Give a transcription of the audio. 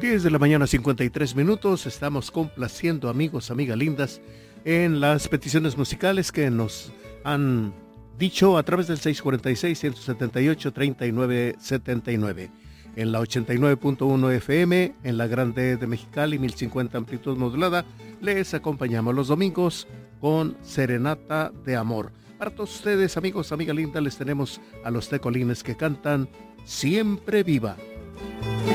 10 de la mañana, 53 minutos. Estamos complaciendo, amigos, amigas lindas, en las peticiones musicales que nos han dicho a través del 646-178-3979. En la 89.1 FM, en la Grande de Mexicali, 1050 amplitud modulada, les acompañamos los domingos con Serenata de Amor. Para todos ustedes, amigos, amigas lindas, les tenemos a los tecolines que cantan Siempre Viva.